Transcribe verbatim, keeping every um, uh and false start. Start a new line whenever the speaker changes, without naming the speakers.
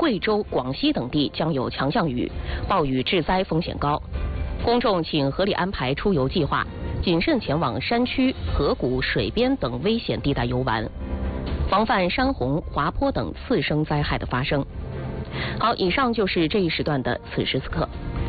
贵州、广西等地将有强降雨，暴雨致灾风险高。公众请合理安排出游计划，谨慎前往山区、河谷、水边等危险地带游玩，防范山洪、滑坡等次生灾害的发生。好，以上就是这一时段的此时此刻。